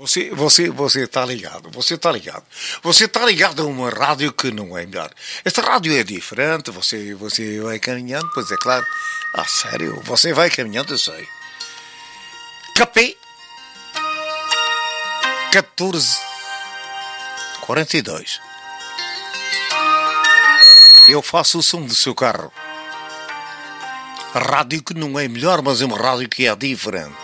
Você está ligado, você está ligado. Você está ligado a uma rádio que não é melhor. Esta rádio é diferente, você vai caminhando, pois é claro. Ah, sério, você vai caminhando, eu sei. KP 1442. Eu faço o som do seu carro. A rádio que não é melhor, mas é uma rádio que é diferente.